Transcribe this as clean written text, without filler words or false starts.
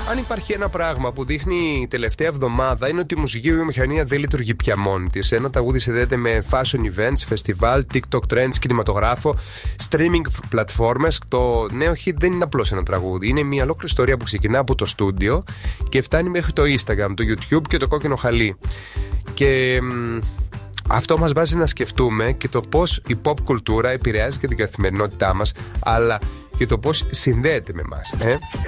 Αν υπάρχει ένα πράγμα που δείχνει η τελευταία εβδομάδα, είναι ότι η μουσική βιομηχανία δεν λειτουργεί πια μόνη της. Ένα τραγούδι συνδέεται με fashion events, φεστιβάλ, TikTok trends, κινηματογράφο, streaming πλατφόρμες. Το νέο hit δεν είναι απλώς ένα τραγούδι. Είναι μια ολόκληρη ιστορία που ξεκινά από το στούντιο και φτάνει μέχρι το Instagram, το YouTube και το κόκκινο χαλί. Και αυτό μας βάζει να σκεφτούμε και το πώς η pop κουλτούρα επηρεάζει και την καθημερινότητά μας, αλλά και το πώς συνδέεται με εμάς.